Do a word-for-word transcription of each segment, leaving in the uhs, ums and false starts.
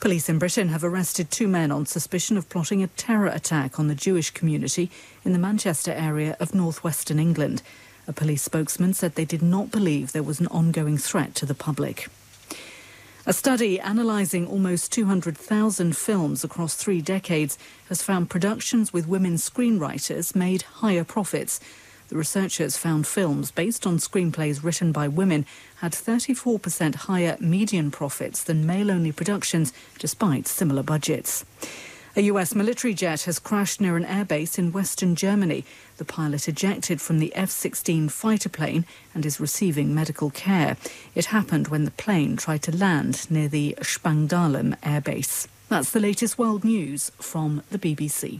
Police in Britain have arrested two men on suspicion of plotting a terror attack on the Jewish community in the Manchester area of northwestern England. A police spokesman said they did not believe there was an ongoing threat to the public. A study analysing almost two hundred thousand films across three decades has found productions with women screenwriters made higher profits. The researchers found films based on screenplays written by women had thirty-four percent higher median profits than male-only productions, despite similar budgets. A U S military jet has crashed near an airbase in western Germany. The pilot ejected from the F sixteen fighter plane and is receiving medical care. It happened when the plane tried to land near the Spangdahlem airbase. That's the latest world news from the B B C.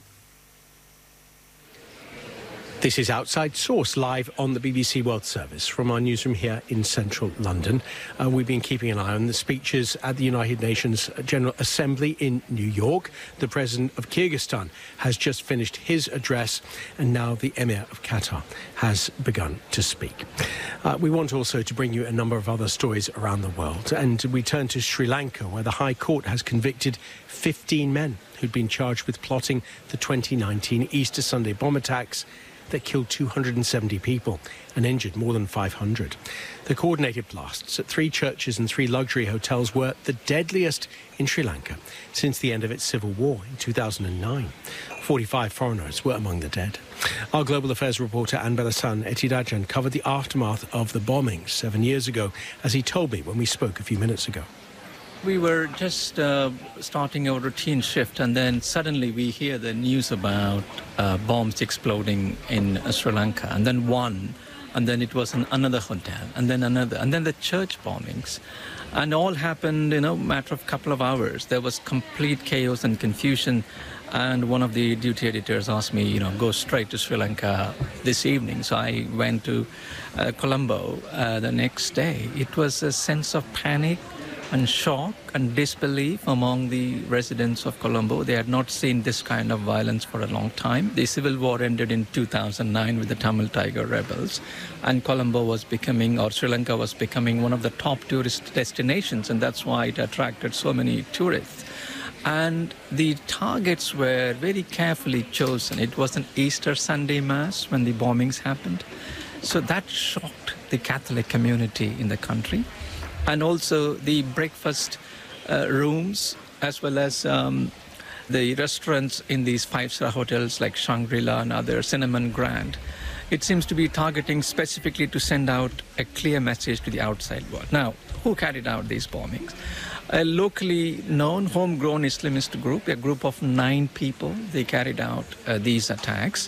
This is Outside Source, live on the B B C World Service from our newsroom here in central London. Uh, we've been keeping an eye on the speeches at the United Nations General Assembly in New York. The President of Kyrgyzstan has just finished his address, and now the Emir of Qatar has begun to speak. Uh, we want also to bring you a number of other stories around the world, and we turn to Sri Lanka, where the High Court has convicted fifteen men who'd been charged with plotting the twenty nineteen Easter Sunday bomb attacks that killed two hundred seventy people and injured more than five hundred. The coordinated blasts at three churches and three luxury hotels were the deadliest in Sri Lanka since the end of its civil war in two thousand nine. forty-five foreigners were among the dead. Our global affairs reporter Anbalasan Etidajan covered the aftermath of the bombings seven years ago, as he told me when we spoke a few minutes ago. We were just uh, starting our routine shift, and then suddenly we hear the news about uh, bombs exploding in uh, Sri Lanka, and then one, and then it was in another hotel, and then another, and then the church bombings. And all happened in a matter of a couple of hours. There was complete chaos and confusion, and one of the duty editors asked me, you know, go straight to Sri Lanka this evening. So I went to uh, Colombo uh, the next day. It was a sense of panic and shock and disbelief among the residents of Colombo. They had not seen this kind of violence for a long time. The civil war ended in two thousand nine with the Tamil Tiger rebels, and Colombo was becoming, or Sri Lanka was becoming, one of the top tourist destinations, and that's why it attracted so many tourists. And the targets were very carefully chosen. It was an Easter Sunday Mass when the bombings happened. So that shocked the Catholic community in the country. And also the breakfast uh, rooms, as well as um, the restaurants in these five-star hotels like Shangri-La and other, Cinnamon Grand. It seems to be targeting specifically to send out a clear message to the outside world. Now, who carried out these bombings? A locally known, homegrown Islamist group, a group of nine people, they carried out uh, these attacks.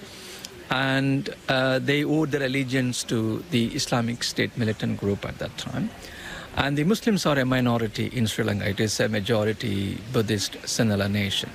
And uh, they owed their allegiance to the Islamic State militant group at that time. And the Muslims are a minority in Sri Lanka. It is a majority Buddhist Sinhala nation.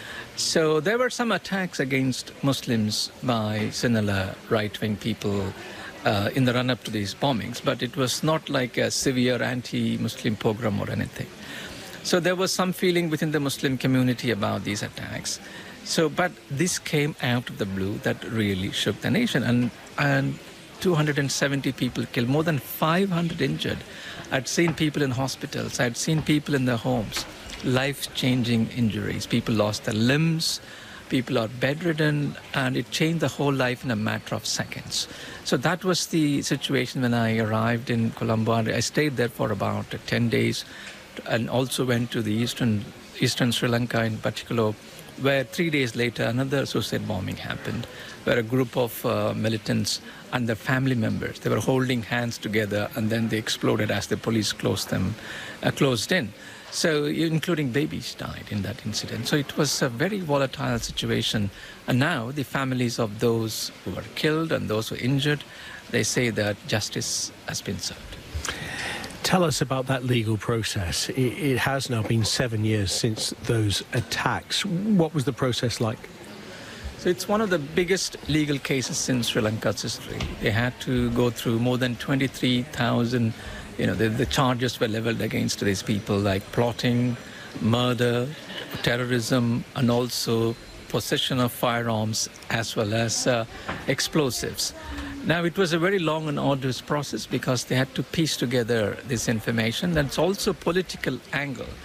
So there were some attacks against Muslims by Sinhala right-wing people uh, in the run-up to these bombings, but it was not like a severe anti-Muslim pogrom or anything. So there was some feeling within the Muslim community about these attacks. So, but this came out of the blue that really shook the nation, and and two hundred seventy people killed, more than five hundred injured. I'd seen people in hospitals, I'd seen people in their homes, life-changing injuries. People lost their limbs, people are bedridden, and it changed the whole life in a matter of seconds. So that was the situation when I arrived in Colombo. I stayed there for about ten days, and also went to the eastern, eastern Sri Lanka in particular, where three days later another suicide bombing happened, where a group of uh, militants and their family members, they were holding hands together, and then they exploded as the police closed them, uh, closed in. So, including babies died in that incident. So it was a very volatile situation. And now the families of those who were killed and those who were injured, they say that justice has been served. Tell us about that legal process. It, it has now been seven years since those attacks. What was the process like? So it's one of the biggest legal cases in Sri Lanka's history. They had to go through more than twenty-three thousand, you know, the, the charges were leveled against these people, like plotting, murder, terrorism, and also possession of firearms, as well as uh, explosives. Now, it was a very long and arduous process because they had to piece together this information. That's also a political angle.